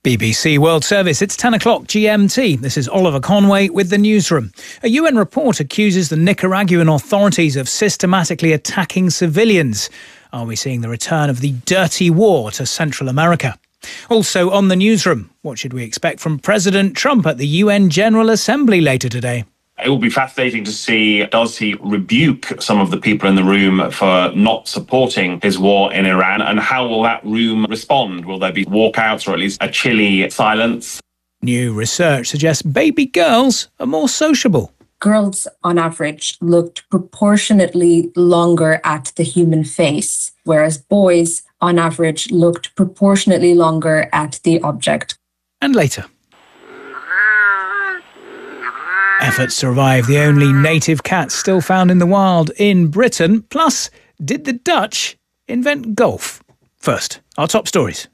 BBC World Service, it's 10 o'clock GMT. This is Oliver Conway with the newsroom. A UN report accuses the Nicaraguan authorities of systematically attacking civilians. Are we seeing the return of the dirty war to Central America? Also on the newsroom, what should we expect from President Trump at the UN General Assembly later today? It will be fascinating to see, does he rebuke some of the people in the room for not supporting his war in Iran, and how will that room respond? Will there be walkouts or at least a chilly silence? New research suggests baby girls are more sociable. Girls, on average, looked proportionately longer at the human face, whereas boys, on average, looked proportionately longer at the object. And later, efforts to revive the only native cats still found in the wild in Britain. Plus, did the Dutch invent golf? First, our top stories.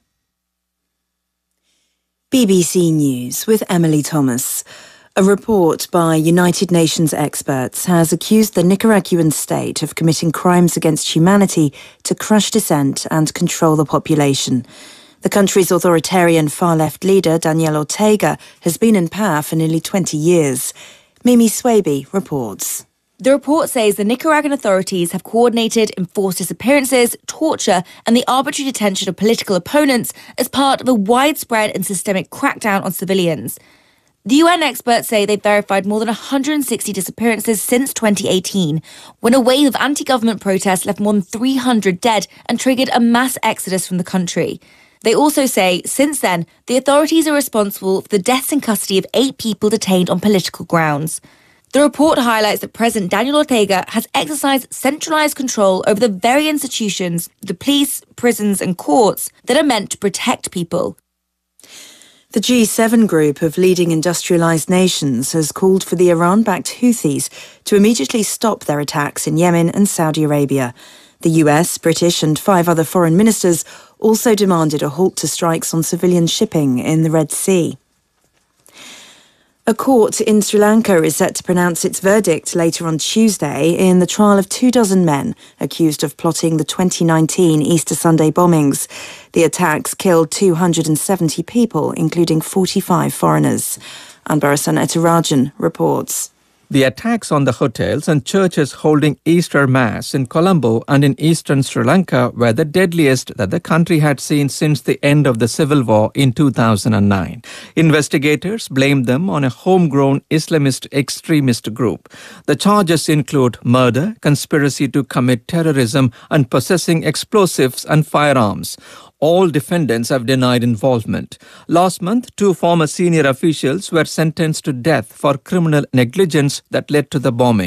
BBC News with Emily Thomas. A report by United Nations experts has accused the Nicaraguan state of committing crimes against humanity to crush dissent and control the population. The country's authoritarian far-left leader, Daniel Ortega, has been in power for nearly 20 years. Mimi Swaby reports. The report says the Nicaraguan authorities have coordinated enforced disappearances, torture and the arbitrary detention of political opponents as part of a widespread and systemic crackdown on civilians. The UN experts say they've verified more than 160 disappearances since 2018, when a wave of anti-government protests left more than 300 dead and triggered a mass exodus from the country. They also say, since then, the authorities are responsible for the deaths in custody of 8 people detained on political grounds. The report highlights that President Daniel Ortega has exercised centralised control over the very institutions, the police, prisons and courts that are meant to protect people. The G7 group of leading industrialised nations has called for the Iran-backed Houthis to immediately stop their attacks in Yemen and Saudi Arabia. The US, British and 5 other foreign ministers also demanded a halt to strikes on civilian shipping in the Red Sea. A court in Sri Lanka is set to pronounce its verdict later on Tuesday in the trial of 24 men accused of plotting the 2019 Easter Sunday bombings. The attacks killed 270 people, including 45 foreigners. Anbarasan Etirajan reports. The attacks on the hotels and churches holding Easter Mass in Colombo and in eastern Sri Lanka were the deadliest that the country had seen since the end of the civil war in 2009. Investigators blamed them on a homegrown Islamist extremist group. The charges include murder, conspiracy to commit terrorism, and possessing explosives and firearms. All defendants have denied involvement. Last month, 2 former senior officials were sentenced to death for criminal negligence that led to the bombing.